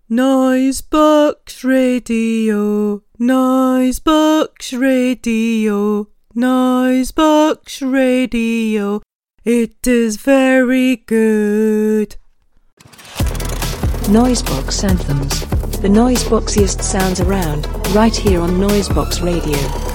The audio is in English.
Noisebox Radio, Noisebox Radio, Noisebox Radio. It is very good. Noisebox Anthems. The noiseboxiest sounds around, right here on Noisebox Radio.